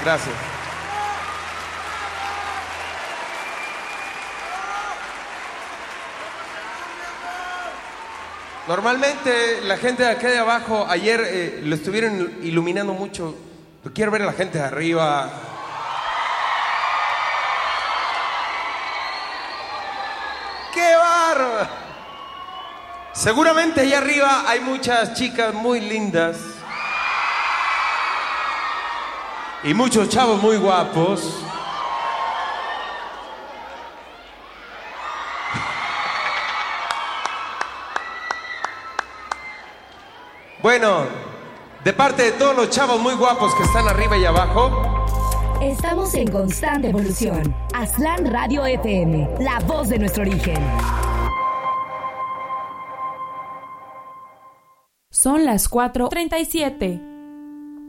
Gracias. Normalmente la gente de acá de abajo, ayer lo estuvieron iluminando mucho. Quiero ver a la gente de arriba. ¡Qué bárbaro! Seguramente allá arriba hay muchas chicas muy lindas. Y muchos chavos muy guapos. Bueno, de parte de todos los chavos muy guapos que están arriba y abajo, estamos en constante evolución. Aztlán Radio FM, la voz de nuestro origen. Son las 4:37.